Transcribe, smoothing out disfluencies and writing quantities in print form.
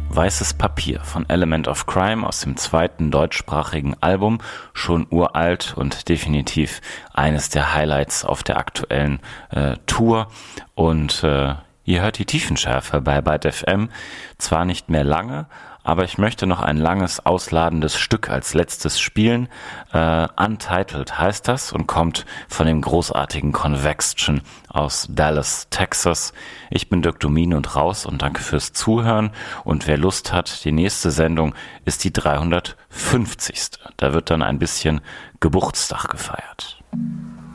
Weißes Papier von Element of Crime aus dem zweiten deutschsprachigen Album, schon uralt und definitiv eines der Highlights auf der aktuellen Tour. Und ihr hört die Tiefenschärfe bei Byte FM, zwar nicht mehr lange, aber ich möchte noch ein langes, ausladendes Stück als letztes spielen. Untitled heißt das und kommt von dem großartigen Convection aus Dallas, Texas. Ich bin Dirk Domine und raus und danke fürs Zuhören. Und wer Lust hat, die nächste Sendung ist die 350. Da wird dann ein bisschen Geburtstag gefeiert.